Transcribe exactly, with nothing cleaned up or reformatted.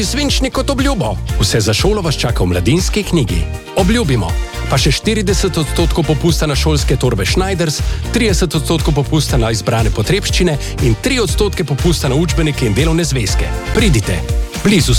Svinčnik kot obljubo. Vse za šolo vas čaka v Mladinski knjigi. Obljubimo. Pa še štirideset odstotkov popusta na šolske torbe Schneiders, trideset odstotkov popusta na izbrane potrebščine in tri odstotke popusta na učbenike in delovne zvezke. Pridite. Blizu